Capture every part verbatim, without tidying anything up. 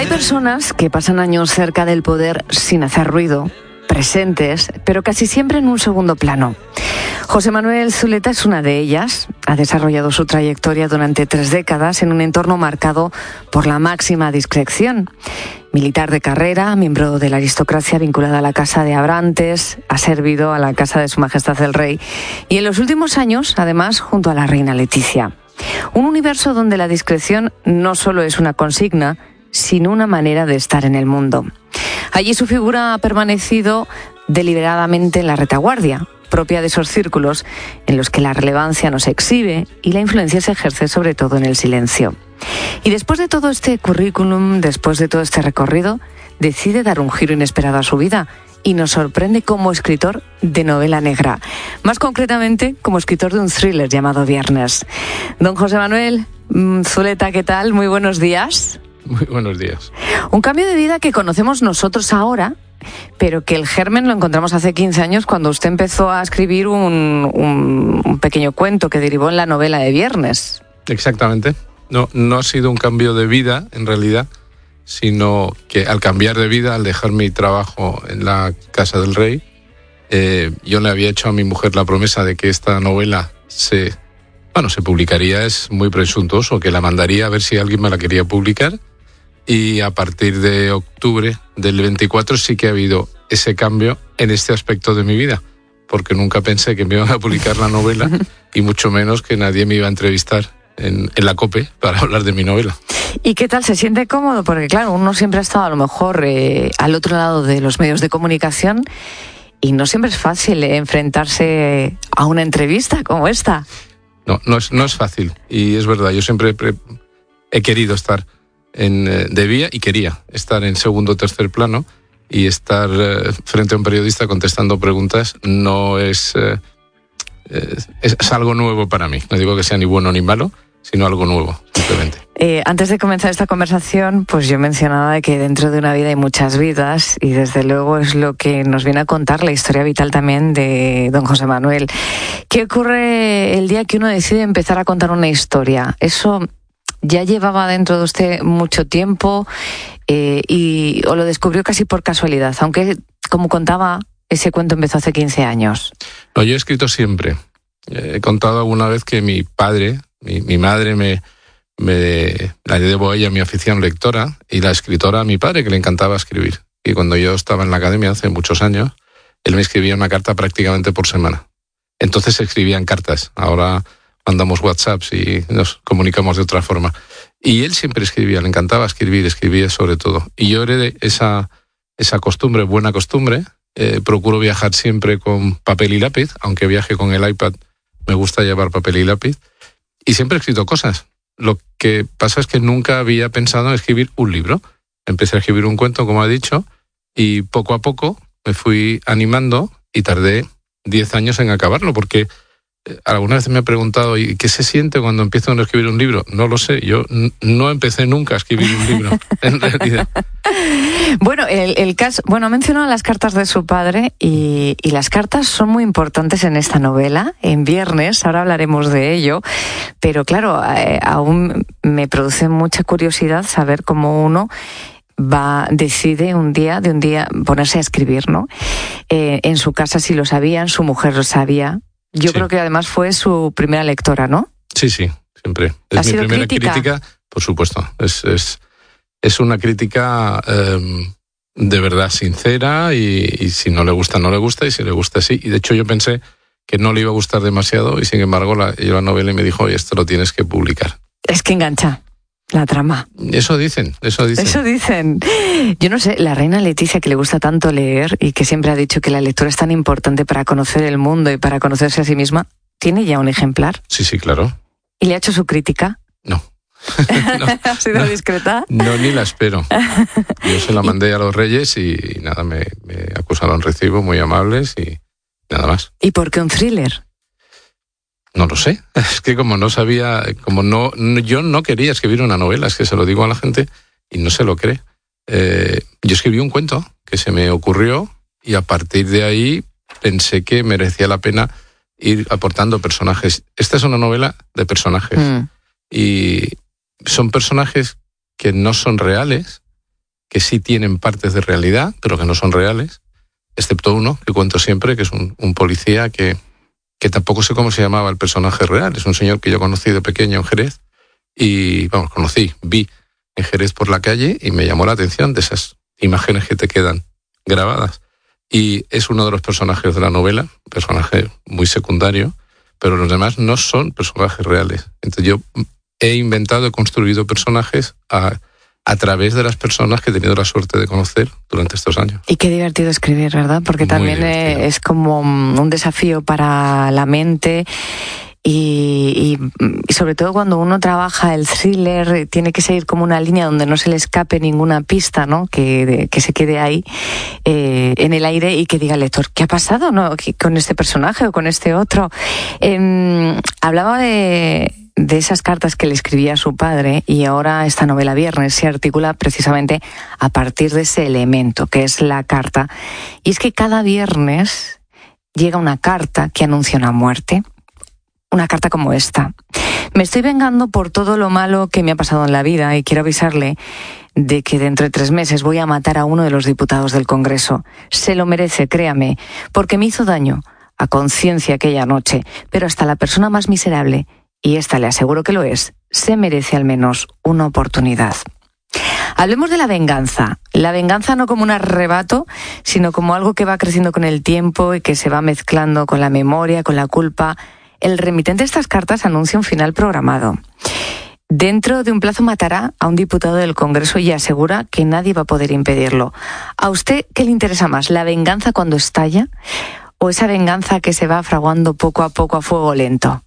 Hay personas que pasan años cerca del poder sin hacer ruido, presentes, pero casi siempre en un segundo plano. José Manuel Zuleta es una de ellas. Ha desarrollado su trayectoria durante tres décadas en un entorno marcado por la máxima discreción. Militar de carrera, miembro de la aristocracia vinculada a la Casa de Abrantes, ha servido a la Casa de Su Majestad el Rey y en los últimos años, además, junto a la reina Leticia. Un universo donde la discreción no solo es una consigna, sino una manera de estar en el mundo. Allí su figura ha permanecido deliberadamente en la retaguardia, propia de esos círculos en los que la relevancia no se exhibe y la influencia se ejerce sobre todo en el silencio. Y después de todo este currículum, después de todo este recorrido, decide dar un giro inesperado a su vida y nos sorprende como escritor de novela negra, más concretamente como escritor de un thriller llamado Viernes. Don José Manuel Zuleta, ¿qué tal? Muy buenos días. Muy buenos días. Un cambio de vida que conocemos nosotros ahora, pero que el germen lo encontramos hace quince años cuando usted empezó a escribir un, un, un pequeño cuento que derivó en la novela de Viernes. Exactamente. No, no ha sido un cambio de vida, en realidad, sino que al cambiar de vida, al dejar mi trabajo en la Casa del Rey, eh, yo le había hecho a mi mujer la promesa de que esta novela se, bueno, se publicaría, es muy presuntuoso, que la mandaría a ver si alguien me la quería publicar. Y a partir de octubre del veinticuatro sí que ha habido ese cambio en este aspecto de mi vida, porque nunca pensé que me iban a publicar la novela y mucho menos que nadie me iba a entrevistar en, en la COPE para hablar de mi novela. ¿Y qué tal? ¿Se siente cómodo? Porque claro, uno siempre ha estado a lo mejor eh, al otro lado de los medios de comunicación y no siempre es fácil eh, enfrentarse a una entrevista como esta. No, no es, no es fácil y es verdad, yo siempre he, he querido estar En, eh, debía y quería estar en segundo o tercer plano y estar eh, frente a un periodista contestando preguntas no es, eh, eh, es, es algo nuevo para mí. No digo que sea ni bueno ni malo, sino algo nuevo, simplemente. Eh, antes de comenzar esta conversación, pues yo mencionaba de que dentro de una vida hay muchas vidas y desde luego es lo que nos viene a contar la historia vital también de don José Manuel. ¿Qué ocurre el día que uno decide empezar a contar una historia? Eso ya llevaba dentro de usted mucho tiempo eh, y o lo descubrió casi por casualidad, aunque, como contaba, ese cuento empezó hace quince años. No, yo he escrito siempre. He contado alguna vez que mi padre, mi, mi madre me, me la debo a ella mi afición lectora y la escritora a mi padre, que le encantaba escribir. Y cuando yo estaba en la academia hace muchos años, él me escribía una carta prácticamente por semana. Entonces se escribían cartas. Ahora mandamos WhatsApps y nos comunicamos de otra forma. Y él siempre escribía, le encantaba escribir, escribía sobre todo. Y yo heredé esa, esa costumbre, buena costumbre. Eh, procuro viajar siempre con papel y lápiz, aunque viaje con el iPad, me gusta llevar papel y lápiz. Y siempre he escrito cosas. Lo que pasa es que nunca había pensado en escribir un libro. Empecé a escribir un cuento, como ha dicho, y poco a poco me fui animando y tardé diez años en acabarlo, porque alguna vez me he preguntado, ¿y qué se siente cuando empiezo a escribir un libro? No lo sé, yo n- no empecé nunca a escribir un libro, en realidad. Bueno, el, el caso, bueno, ha mencionado las cartas de su padre y, y las cartas son muy importantes en esta novela, en Viernes, ahora hablaremos de ello, pero claro, eh, aún me produce mucha curiosidad saber cómo uno va, decide un día, de un día ponerse a escribir, ¿no? Eh, en su casa sí lo sabían, su mujer lo sabía. Yo sí. Creo que además fue su primera lectora, ¿no? Sí, sí, siempre. Es ¿Ha mi sido primera crítica? crítica, por supuesto. Es, es, es una crítica eh, de verdad sincera y, y si no le gusta, no le gusta y si le gusta, sí. Y de hecho yo pensé que no le iba a gustar demasiado y sin embargo la, yo la novela y me dijo, oye, esto lo tienes que publicar. Es que engancha la trama. Eso dicen, eso dicen. Eso dicen. Yo no sé, la reina Leticia, que le gusta tanto leer y que siempre ha dicho que la lectura es tan importante para conocer el mundo y para conocerse a sí misma, ¿tiene ya un ejemplar? Sí, sí, claro. ¿Y le ha hecho su crítica? No. no ¿Ha sido no, discreta? No, ni la espero. Yo se la mandé a los Reyes y nada, me, me acusaron recibo, muy amables y nada más. ¿Y por qué un thriller? No lo sé, es que como no sabía, como no, yo no quería escribir una novela, es que se lo digo a la gente y no se lo cree. Eh, yo escribí un cuento que se me ocurrió y a partir de ahí pensé que merecía la pena ir aportando personajes. Esta es una novela de personajes mm. y son personajes que no son reales, que sí tienen partes de realidad, pero que no son reales, excepto uno que cuento siempre, que es un, un policía que, que tampoco sé cómo se llamaba el personaje real. Es un señor que yo conocí de pequeño en Jerez, y vamos, conocí, vi en Jerez por la calle y me llamó la atención de esas imágenes que te quedan grabadas. Y es uno de los personajes de la novela, un personaje muy secundario, pero los demás no son personajes reales. Entonces yo he inventado, he construido personajes a, a través de las personas que he tenido la suerte de conocer durante estos años. Y qué divertido escribir, ¿verdad? Porque también es como un desafío para la mente. Y, y, y sobre todo cuando uno trabaja el thriller, tiene que seguir como una línea donde no se le escape ninguna pista, ¿no? Que, que se quede ahí eh, en el aire y que diga el lector, ¿qué ha pasado, no? Con este personaje o con este otro. Eh, hablaba de, de esas cartas que le escribía a su padre, y ahora esta novela Viernes se articula precisamente a partir de ese elemento que es la carta. Y es que cada viernes llega una carta que anuncia una muerte. Una carta como esta. Me estoy vengando por todo lo malo que me ha pasado en la vida y quiero avisarle de que dentro de tres meses voy a matar a uno de los diputados del Congreso. Se lo merece, créame, porque me hizo daño a conciencia aquella noche, pero hasta la persona más miserable, y esta le aseguro que lo es, se merece al menos una oportunidad. Hablemos de la venganza. La venganza no como un arrebato, sino como algo que va creciendo con el tiempo y que se va mezclando con la memoria, con la culpa. El remitente de estas cartas anuncia un final programado. Dentro de un plazo matará a un diputado del Congreso y asegura que nadie va a poder impedirlo. ¿A usted qué le interesa más, la venganza cuando estalla o esa venganza que se va fraguando poco a poco a fuego lento?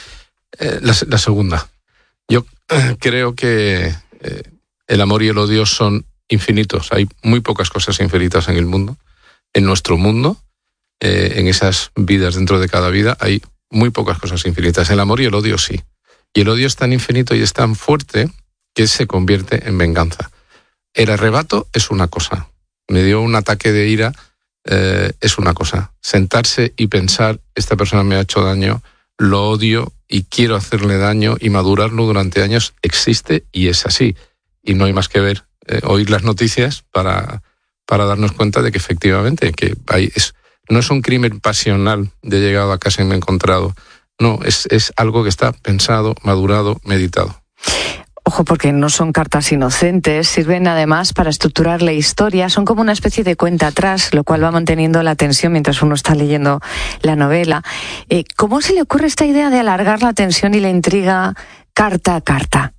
Eh, la, la segunda. Yo eh, creo que eh, el amor y el odio son infinitos. Hay muy pocas cosas infinitas en el mundo. En nuestro mundo, eh, en esas vidas dentro de cada vida, hay muy pocas cosas infinitas. El amor y el odio sí. Y el odio es tan infinito y es tan fuerte que se convierte en venganza. El arrebato es una cosa. Me dio un ataque de ira, eh, es una cosa. Sentarse y pensar, esta persona me ha hecho daño, lo odio y quiero hacerle daño y madurarlo durante años, existe y es así. Y no hay más que ver, eh, oír las noticias para, para darnos cuenta de que efectivamente que hay... Es, no es un crimen pasional de llegado a casa y me he encontrado. No, es, es algo que está pensado, madurado, meditado. Ojo, porque no son cartas inocentes, sirven además para estructurar la historia, son como una especie de cuenta atrás, lo cual va manteniendo la tensión mientras uno está leyendo la novela. Eh, ¿Cómo se le ocurre esta idea de alargar la tensión y la intriga carta a carta?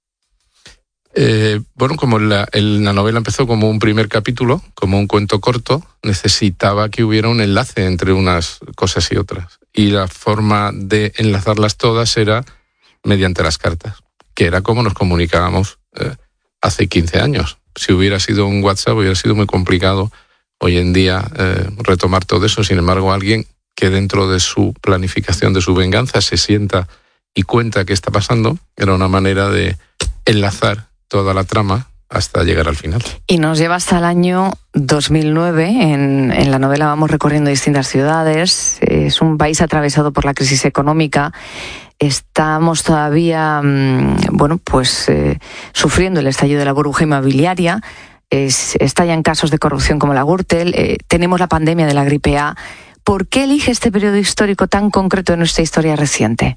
Eh, bueno, como la, el, la novela empezó como un primer capítulo, como un cuento corto, necesitaba que hubiera un enlace entre unas cosas y otras. Y la forma de enlazarlas todas era mediante las cartas, que era como nos comunicábamos eh, hace quince años. Si hubiera sido un WhatsApp hubiera sido muy complicado hoy en día eh, retomar todo eso. Sin embargo, alguien que dentro de su planificación, de su venganza, se sienta y cuenta qué está pasando, era una manera de enlazar toda la trama hasta llegar al final. Y nos lleva hasta el año dos mil nueve. En, en la novela vamos recorriendo distintas ciudades. Es un país atravesado por la crisis económica. Estamos todavía, bueno, pues eh, sufriendo el estallido de la burbuja inmobiliaria. Es, estallan casos de corrupción como la Gürtel. Eh, tenemos la pandemia de la gripe A. ¿Por qué elige este periodo histórico tan concreto en nuestra historia reciente?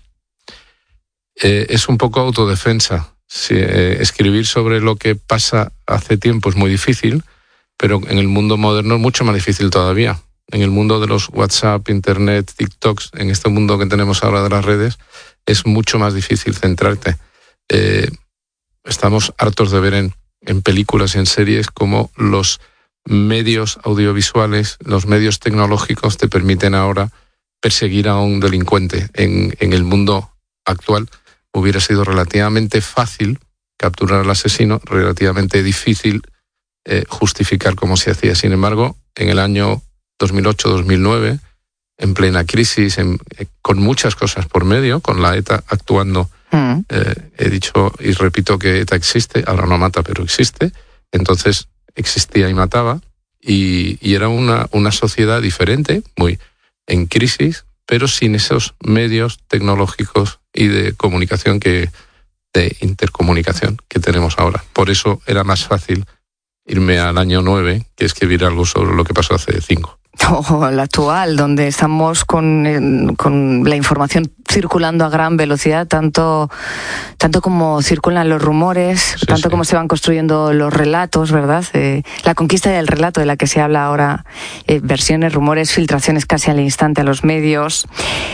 Eh, es un poco autodefensa. Sí, eh, escribir sobre lo que pasa hace tiempo es muy difícil, pero en el mundo moderno es mucho más difícil todavía. En el mundo de los WhatsApp, Internet, TikToks, en este mundo que tenemos ahora de las redes, es mucho más difícil centrarte. Eh, estamos hartos de ver en, en películas y en series cómo los medios audiovisuales, los medios tecnológicos te permiten ahora perseguir a un delincuente. En, en el mundo actual hubiera sido relativamente fácil capturar al asesino, relativamente difícil eh, justificar cómo se hacía. Sin embargo, en el año dos mil ocho dos mil nueve, en plena crisis, en, eh, con muchas cosas por medio, con la ETA actuando, mm. eh, he dicho y repito que ETA existe, ahora no mata, pero existe, entonces existía y mataba, y, y era una, una sociedad diferente, muy en crisis, pero sin esos medios tecnológicos y de comunicación, que de intercomunicación que tenemos ahora. Por eso era más fácil irme al año nueve, que escribir algo sobre lo que pasó hace cinco. O la actual, donde estamos con, con la información circulando a gran velocidad, tanto, tanto como circulan los rumores, sí, tanto sí. como se van construyendo los relatos, ¿verdad? Eh, la conquista del relato de la que se habla ahora, eh, versiones, rumores, filtraciones casi al instante a los medios.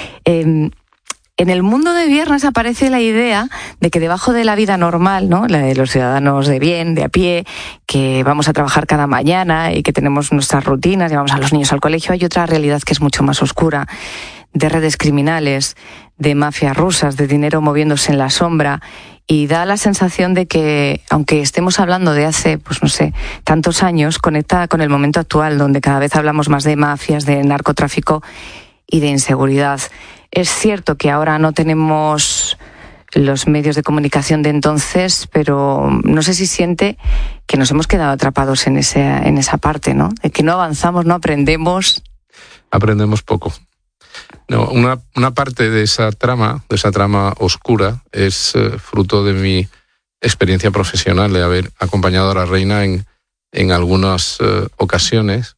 Eh, En el mundo de Viernes aparece la idea de que debajo de la vida normal, ¿no?, la de los ciudadanos de bien, de a pie, que vamos a trabajar cada mañana y que tenemos nuestras rutinas, llevamos a los niños al colegio, hay otra realidad que es mucho más oscura, de redes criminales, de mafias rusas, de dinero moviéndose en la sombra, y da la sensación de que, aunque estemos hablando de hace, pues no sé, tantos años, conecta con el momento actual, donde cada vez hablamos más de mafias, de narcotráfico y de inseguridad. Es cierto que ahora no tenemos los medios de comunicación de entonces, pero no sé si siente que nos hemos quedado atrapados en, ese, en esa parte, ¿no? De que no avanzamos, no aprendemos. Aprendemos poco. No, una, una parte de esa trama, de esa trama oscura, es eh, fruto de mi experiencia profesional, de haber acompañado a la reina en, en algunas eh, ocasiones,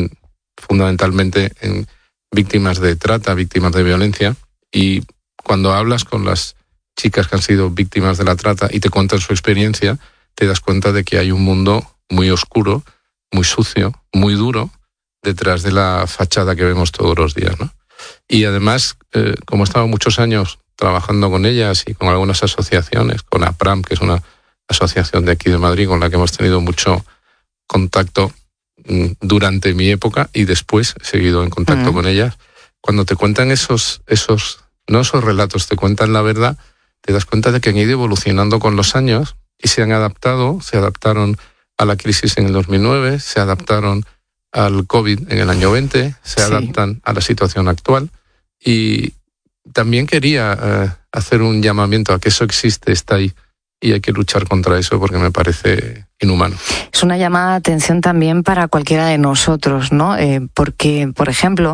fundamentalmente en víctimas de trata, víctimas de violencia, y cuando hablas con las chicas que han sido víctimas de la trata y te cuentan su experiencia, te das cuenta de que hay un mundo muy oscuro, muy sucio, muy duro, detrás de la fachada que vemos todos los días, ¿no? Y además, eh, como he estado muchos años trabajando con ellas y con algunas asociaciones, con APRAM, que es una asociación de aquí de Madrid con la que hemos tenido mucho contacto durante mi época y después he seguido en contacto uh-huh. con ellas, cuando te cuentan esos, esos, no esos relatos, te cuentan la verdad, te das cuenta de que han ido evolucionando con los años y se han adaptado, se adaptaron a la crisis en el dos mil nueve, se adaptaron al COVID en el año veinte, se sí. adaptan a la situación actual, y también quería eh, hacer un llamamiento a que eso existe, está ahí, y hay que luchar contra eso porque me parece inhumano. Es una llamada de atención también para cualquiera de nosotros, ¿no? Eh, porque, por ejemplo,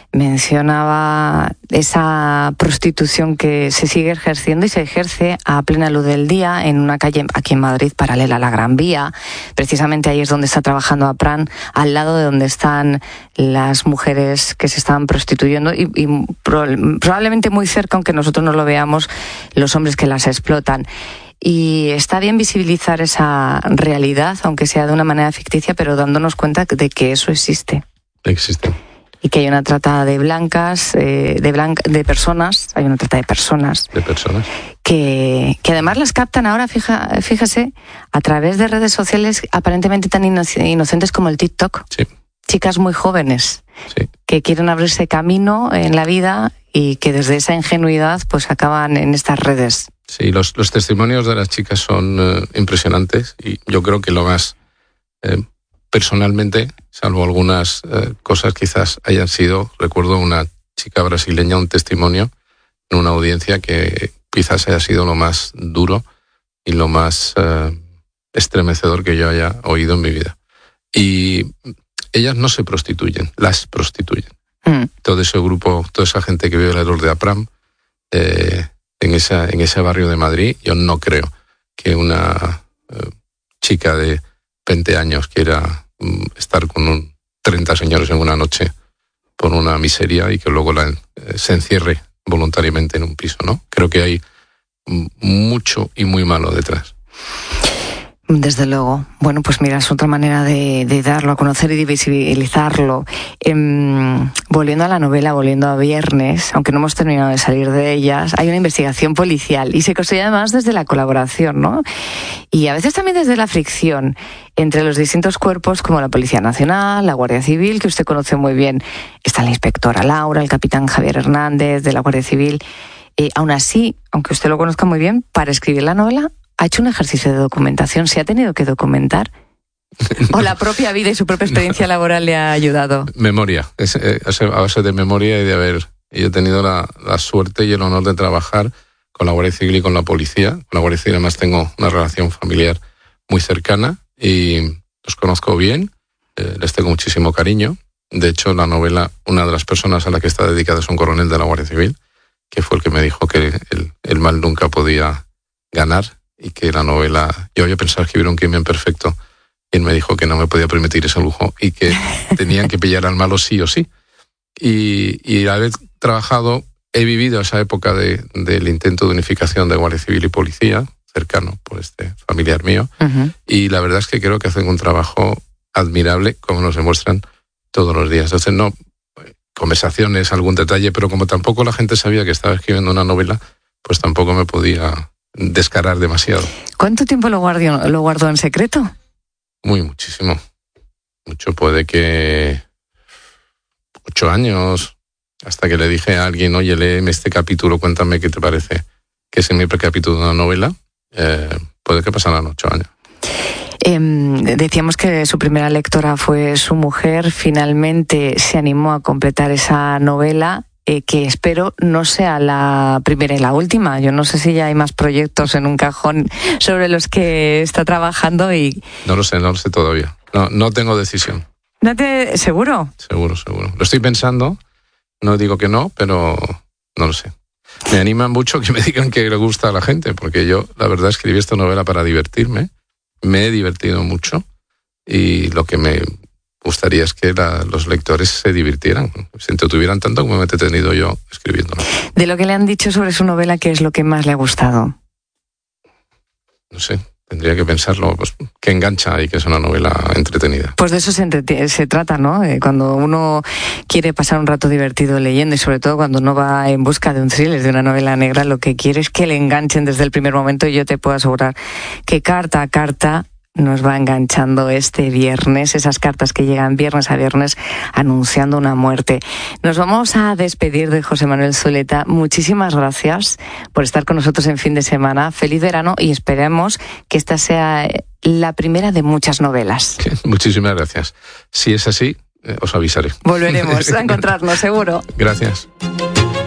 mencionaba esa prostitución que se sigue ejerciendo y se ejerce a plena luz del día en una calle aquí en Madrid paralela a la Gran Vía. Precisamente ahí es donde está trabajando APRAN, al lado de donde están las mujeres que se están prostituyendo y, y probablemente muy cerca, aunque nosotros no lo veamos, los hombres que las explotan. Y está bien visibilizar esa realidad, aunque sea de una manera ficticia, pero dándonos cuenta de que eso existe. Existe. Y que hay una trata de blancas, eh, de blanca, de personas, hay una trata de personas. De personas. Que, que además las captan ahora, fija, fíjese, a través de redes sociales aparentemente tan inocentes como el TikTok. Sí. Chicas muy jóvenes, sí. que quieren abrirse camino en la vida y que desde esa ingenuidad pues acaban en estas redes. Sí, los, los testimonios de las chicas son eh, impresionantes, y yo creo que lo más, eh, personalmente, salvo algunas eh, cosas quizás hayan sido, recuerdo una chica brasileña, un testimonio en una audiencia que quizás haya sido lo más duro y lo más eh, estremecedor que yo haya oído en mi vida. Y ellas no se prostituyen, las prostituyen. Mm. Todo ese grupo, toda esa gente que vive alrededor de APRAM, eh, en, esa, en ese barrio de Madrid, yo no creo que una eh, chica de veinte años quiera um, estar con un, treinta señores en una noche por una miseria y que luego la, eh, se encierre voluntariamente en un piso, ¿no? Creo que hay mucho y muy malo detrás. Desde luego. Bueno, pues mira, es otra manera de, de darlo a conocer y de visibilizarlo. Eh, volviendo a la novela, volviendo a Viernes, aunque no hemos terminado de salir de ellas, hay una investigación policial y se construye además desde la colaboración, ¿no? Y a veces también desde la fricción entre los distintos cuerpos como la Policía Nacional, la Guardia Civil, que usted conoce muy bien. Está la inspectora Laura, el capitán Javier Hernández de la Guardia Civil. Eh, aún así, aunque usted lo conozca muy bien, para escribir la novela ha hecho un ejercicio de documentación. ¿Se ha tenido que documentar? ¿O la propia vida y su propia experiencia no. laboral le ha ayudado? Memoria. Es, es a base de memoria y de haber... Yo he tenido la, la suerte y el honor de trabajar con la Guardia Civil y con la Policía. Con la Guardia Civil además tengo una relación familiar muy cercana y los conozco bien, eh, les tengo muchísimo cariño. De hecho, la novela, una de las personas a la que está dedicada es un coronel de la Guardia Civil, que fue el que me dijo que el, el mal nunca podía ganar y que la novela... Yo había pensado escribir un crimen perfecto y él me dijo que no me podía permitir ese lujo y que tenían que pillar al malo sí o sí. Y, y al haber trabajado, he vivido esa época de, del intento de unificación de Guardia Civil y Policía, cercano por este familiar mío, uh-huh. y la verdad es que creo que hacen un trabajo admirable, como nos demuestran todos los días. Entonces, no, conversaciones, algún detalle, pero como tampoco la gente sabía que estaba escribiendo una novela, pues tampoco me podía descarar demasiado. ¿Cuánto tiempo lo guardó, lo guardó en secreto? Muy, muchísimo. Mucho, puede que ocho años, hasta que le dije a alguien, oye, léeme este capítulo, cuéntame qué te parece, que es el primer capítulo de una novela, eh, puede que pasaran ocho años. Eh, decíamos que su primera lectora fue su mujer, finalmente se animó a completar esa novela, eh, que espero no sea la primera y la última. Yo no sé si ya hay más proyectos en un cajón sobre los que está trabajando y... No lo sé, no lo sé todavía. No, no tengo decisión. ¿No te... ¿Seguro? Seguro, seguro. Lo estoy pensando, no digo que no, pero no lo sé. Me anima mucho que me digan que le gusta a la gente, porque yo, la verdad, escribí esta novela para divertirme. Me he divertido mucho y lo que me gustaría es que la, los lectores se divirtieran, se entretuvieran tanto como me he entretenido yo escribiéndola. De lo que le han dicho sobre su novela, ¿qué es lo que más le ha gustado? No sé, tendría que pensarlo, pues que engancha y que es una novela entretenida. Pues de eso se, entrete- se trata, ¿no? Eh, cuando uno quiere pasar un rato divertido leyendo y sobre todo cuando uno va en busca de un thriller, de una novela negra, lo que quiere es que le enganchen desde el primer momento, y yo te puedo asegurar que carta a carta nos va enganchando este viernes, esas cartas que llegan viernes a viernes anunciando una muerte. Nos vamos a despedir de José Manuel Zuleta. Muchísimas gracias por estar con nosotros en fin de semana. Feliz verano y esperemos que esta sea la primera de muchas novelas. Muchísimas gracias. Si es así, eh, os avisaré. Volveremos a encontrarnos, seguro. Gracias.